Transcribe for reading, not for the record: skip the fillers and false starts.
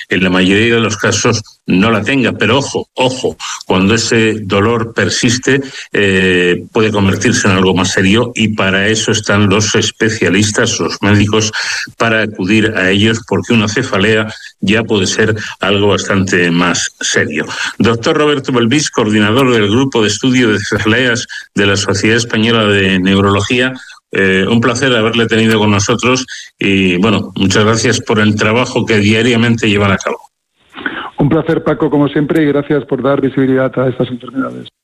en la mayoría de los casos no la tenga. Pero ojo, cuando ese dolor persiste puede convertirse en algo más serio, y para eso están los especialistas, los médicos, para acudir a ellos, porque una cefalea ya puede ser algo bastante más serio. Doctor Roberto Belvis, coordinador del Grupo de Estudio de Cefaleas de la Sociedad Española de Neurología, un placer haberle tenido con nosotros y, bueno, muchas gracias por el trabajo que diariamente llevan a cabo. Un placer, Paco, como siempre, y gracias por dar visibilidad a estas enfermedades.